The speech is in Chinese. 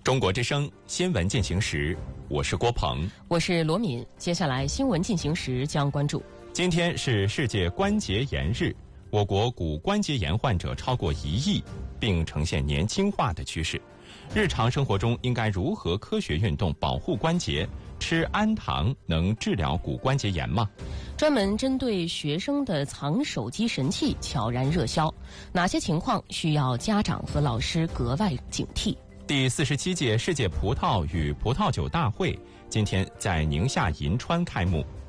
中国之声新闻进行时，我是郭鹏， 我是罗敏。接下来新闻进行时将关注： 今天是世界关节炎日，我国骨关节炎患者超过1亿，并呈现年轻化的趋势。日常生活中应该如何科学运动保护关节？吃氨糖能治疗骨关节炎吗？ 专门针对学生的藏手机神器悄然热销，哪些情况需要家长和老师格外警惕？ 第47届世界葡萄与葡萄酒大会今天在宁夏银川开幕，